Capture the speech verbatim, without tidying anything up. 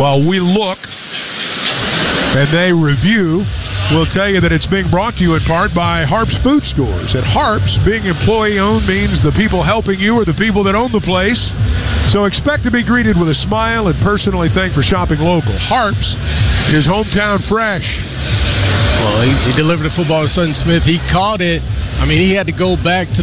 while we look and they review, we'll tell you that it's being brought to you in part by Harps Food Stores. At Harps, being employee-owned means the people helping you are the people that own the place. So expect to be greeted with a smile and personally thanked for shopping local. Harps is hometown fresh. Well, he, he delivered the football to Sutton Smith. He caught it. I mean, he had to go back to